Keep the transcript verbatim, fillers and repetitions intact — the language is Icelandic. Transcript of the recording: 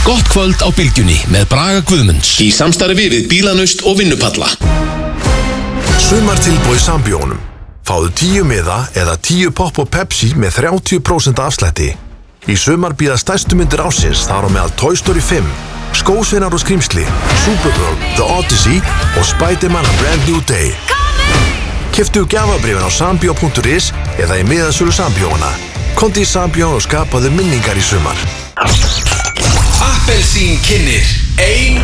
Gott kvöld á Bylgjunni með Braga Guðmunds í samstarfi við Bílanaust og Vinnupalla. Sumartilboð í Sambíónum. Fáðu tíu miða eða tíu popp og Pepsi með þrjátíu prósent afslætti. Í sumar bíða stærstu myndir ársins þar á meðal Toy Story fimm, Skósveinar og skrímsli, Supergirl, The Odyssey og Spider-Man A Brand New Day. Keyptu gjafabréfin á sambio punktur is eða í miðasölu Sambíóna. Komdu í Sambíón og skapaðu minningar í sumar. Appelsín kynnir ein